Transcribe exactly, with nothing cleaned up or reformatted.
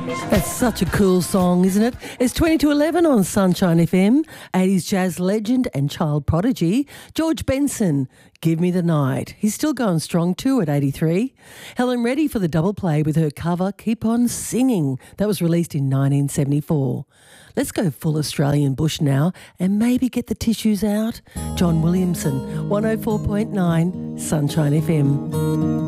That's such a cool song, isn't it? It's twenty to eleven on Sunshine F M. eighties jazz legend and child prodigy George Benson, Give Me the Night. He's still going strong too at eighty-three. Helen Reddy for the double play with her cover Keep On Singing. That was released in nineteen seventy-four. Let's go full Australian bush now and maybe get the tissues out. John Williamson, one oh four point nine Sunshine F M.